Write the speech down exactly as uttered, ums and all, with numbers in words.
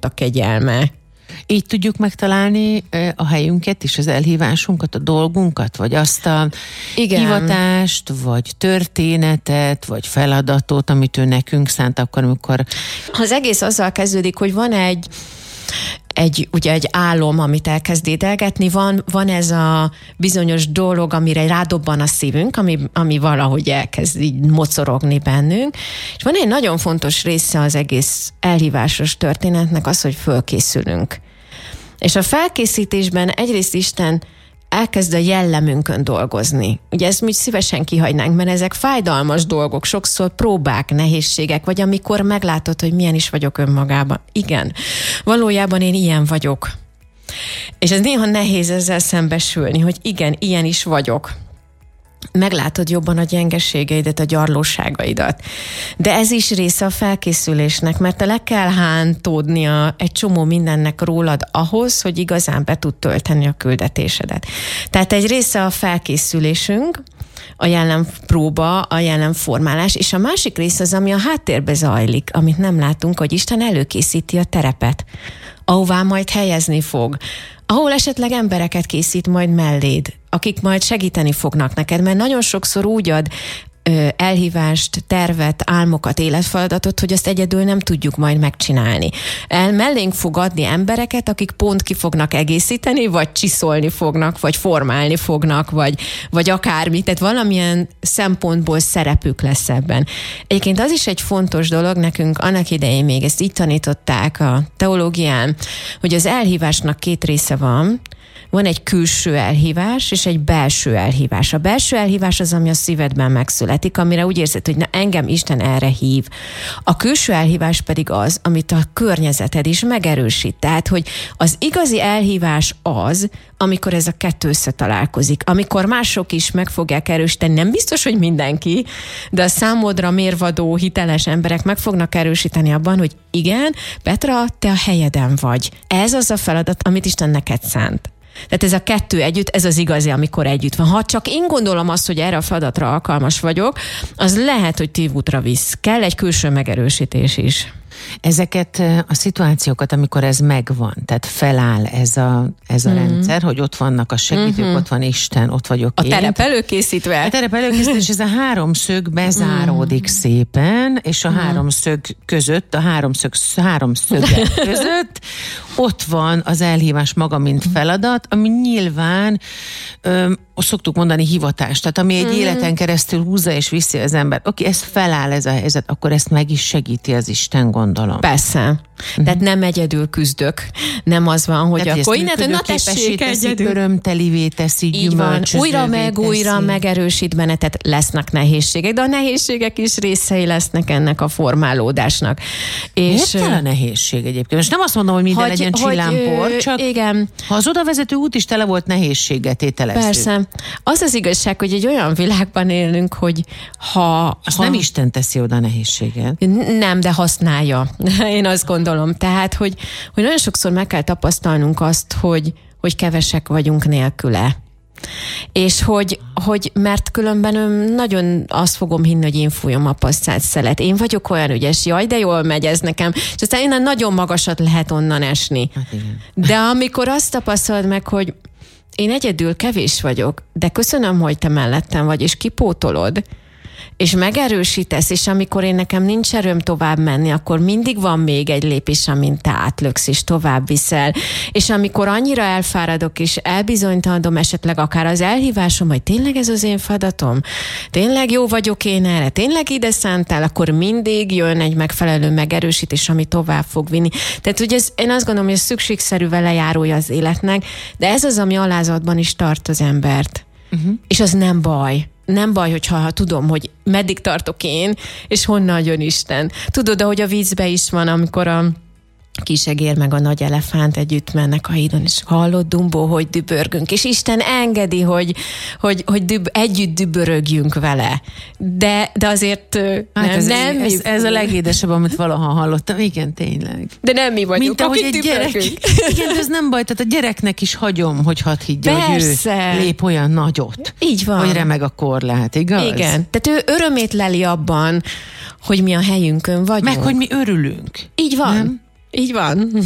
a kegyelme. Így tudjuk megtalálni a helyünket és az elhívásunkat, a dolgunkat, vagy azt a Igen. hivatást, vagy történetet, vagy feladatot, amit ő nekünk szánt akkor, amikor... Az egész azzal kezdődik, hogy van egy Egy, ugye egy álom, amit elkezd édelgetni, van, van ez a bizonyos dolog, amire rádobban a szívünk, ami, ami valahogy elkezd így mocorogni bennünk, és van egy nagyon fontos része az egész elhívásos történetnek az, hogy fölkészülünk. És a felkészítésben egyrészt Isten elkezd a jellemünkön dolgozni. Ugye ezt mi szívesen kihagynánk, mert ezek fájdalmas dolgok, sokszor próbák, nehézségek, vagy amikor meglátod, hogy milyen is vagyok önmagában. Igen, valójában én ilyen vagyok. És ez néha nehéz ezzel szembesülni, hogy igen, ilyen is vagyok. Meglátod jobban a gyengeségeidet, a gyarlóságaidat. De ez is része a felkészülésnek, mert te le kell hántódnia egy csomó mindennek rólad ahhoz, hogy igazán be tud tölteni a küldetésedet. Tehát egy része a felkészülésünk, a jellempróba, a jellemformálás, és a másik része az, ami a háttérbe zajlik, amit nem látunk, hogy Isten előkészíti a terepet, ahová majd helyezni fog, ahol esetleg embereket készít majd melléd, akik majd segíteni fognak neked, mert nagyon sokszor úgy ad ö, elhívást, tervet, álmokat, életfeladatot, hogy azt egyedül nem tudjuk majd megcsinálni. El mellénk fog adni embereket, akik pont ki fognak egészíteni, vagy csiszolni fognak, vagy formálni fognak, vagy, vagy akármi, tehát valamilyen szempontból szerepük lesz ebben. Egyébként az is egy fontos dolog, nekünk annak idején még ezt így tanították a teológián, hogy az elhívásnak két része van. Van egy külső elhívás, és egy belső elhívás. A belső elhívás az, ami a szívedben megszületik, amire úgy érzed, hogy na, engem Isten erre hív. A külső elhívás pedig az, amit a környezeted is megerősít. Tehát, hogy az igazi elhívás az, amikor ez a kettő összetalálkozik, amikor mások is meg fogják erősíteni, nem biztos, hogy mindenki, de a számodra mérvadó, hiteles emberek meg fognak erősíteni abban, hogy igen, Petra, te a helyeden vagy. Ez az a feladat, amit Isten neked szánt. Tehát ez a kettő együtt, ez az igazi, amikor együtt van. Ha csak én gondolom azt, hogy erre a feladatra alkalmas vagyok, az lehet, hogy tévútra visz. Kell egy külső megerősítés is. Ezeket a szituációkat, amikor ez megvan, tehát feláll ez a, ez a mm-hmm. rendszer, hogy ott vannak a segítők, mm-hmm. ott van Isten, ott vagyok a én. A terep előkészítve. A terep előkészítve, és ez a háromszög bezáródik mm. szépen, és a mm. háromszög között, a háromszög, háromszögek között ott van az elhívás maga, mint feladat, ami nyilván ö, szoktuk mondani hivatás, tehát ami egy mm. életen keresztül húzza és viszi az ember. Oké, ez feláll ez a helyzet, akkor ezt meg is segíti az Isten, gondolom. Persze. Mm-hmm. Tehát nem egyedül küzdök. Nem az van, hogy tehát, akkor innentől, na tessék egyedül. Örömtelivé teszi, gyümölcsözővé újra meg teszi. Újra megerősít benne, tehát lesznek nehézségek, de a nehézségek is részei lesznek ennek a formálódásnak. És miért kell a nehézség egyébként? Most nem azt mondom, hogy minden hogy, legyen csillámpor, csak igen. ha az odavezető út is tele volt nehézséget ételezzük. Persze. Az az igazság, hogy egy olyan világban élünk, hogy ha... Azt ha... nem Isten teszi oda a nehézséget. Nem, de használja. Én azt gondolom. Tehát, hogy, hogy nagyon sokszor meg kell tapasztalnunk azt, hogy, hogy kevesek vagyunk nélküle. És hogy, hogy mert különben nagyon azt fogom hinni, hogy én fújom a passzát szelet. Én vagyok olyan ügyes, jaj, de jól megy ez nekem. És aztán innen nagyon magasat lehet onnan esni. Hát igen. De amikor azt tapasztalod meg, hogy én egyedül kevés vagyok, de köszönöm, hogy te mellettem vagy, és kipótolod, és megerősítesz, és amikor én nekem nincs erőm tovább menni, akkor mindig van még egy lépés, amint te átlöksz, és tovább viszel. És amikor annyira elfáradok, és elbizonytalanodom esetleg akár az elhívásom, hogy tényleg ez az én feladatom? Tényleg jó vagyok én erre? Tényleg ide szántál? Akkor mindig jön egy megfelelő megerősítés, ami tovább fog vinni. Tehát ugye ez, én azt gondolom, hogy ez szükségszerű velejárója az életnek, de ez az, ami alázatban is tart az embert. Uh-huh. És az nem baj. Nem baj, hogyha ha tudom, hogy meddig tartok én, és honnan jön Isten. Tudod, ahogy a vízbe is van, amikor a kisegér meg a nagy elefánt együtt mennek a hídon, és hallod, Dumbó, hogy dübörgünk, és Isten engedi, hogy, hogy, hogy düb, együtt dübörögjünk vele. De, de azért hát nem, ez, nem ez, ez a legédesebb, amit valaha hallottam. Igen, tényleg. De nem mi vagyunk, mint ahogy egy gyerek. Igen, de ez nem baj, tehát a gyereknek is hagyom, hogy hadd higgye, persze, hogy ő lép olyan nagyot. Így van. Hogy remeg a korlát, igaz? Igen. Tehát ő örömét leli abban, hogy mi a helyünkön vagyunk. Meg, hogy mi örülünk. Így van. Nem? Így van.